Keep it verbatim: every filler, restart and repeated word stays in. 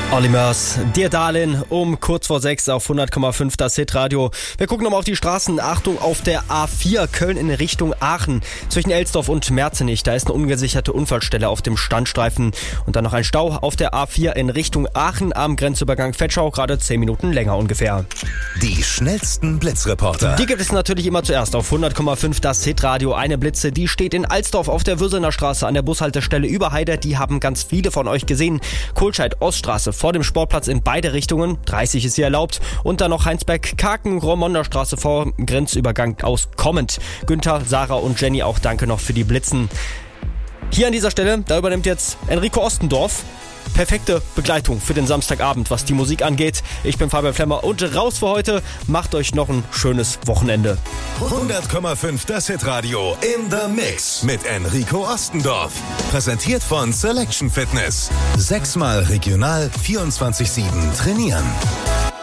Olli Mörs, dir Darlin, um kurz vor sechs auf hundert Komma fünf das Hitradio. Wir gucken nochmal auf die Straßen. Achtung, auf der A vier Köln in Richtung Aachen. Zwischen Elsdorf und Merzenich, da ist eine ungesicherte Unfallstelle auf dem Standstreifen. Und dann noch ein Stau auf der A vier in Richtung Aachen am Grenzübergang Vetschau, gerade zehn Minuten länger ungefähr. Die schnellsten Blitzreporter. Die gibt es natürlich immer zuerst auf hundert Komma fünf das Hitradio. Eine Blitze, die steht in Alsdorf auf der Würsener Straße an der Bushaltestelle Überheide. Die haben ganz viele von euch gesehen. Kohlscheid Oststraße vor dem Sportplatz in beide Richtungen. dreißig ist hier erlaubt. Und dann noch Heinsberg-Kaken, Rohrmonter Straße vor Grenzübergang aus kommend. Günther, Sarah und Jenny, auch danke noch für die Blitzen. Hier an dieser Stelle, da übernimmt jetzt Enrico Ostendorf. Perfekte Begleitung für den Samstagabend, was die Musik angeht. Ich bin Fabian Flemmer und raus für heute. Macht euch noch ein schönes Wochenende. hundert Komma fünf das Hitradio in the Mix mit Enrico Ostendorf. Präsentiert von Selection Fitness. Sechsmal regional vierundzwanzig sieben trainieren.